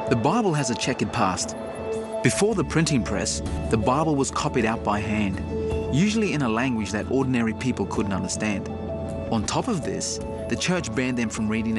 The Bible has a checkered past. Before the printing press, the Bible was copied out by hand, usually in a language that ordinary people couldn't understand. On top of this, the church banned them from reading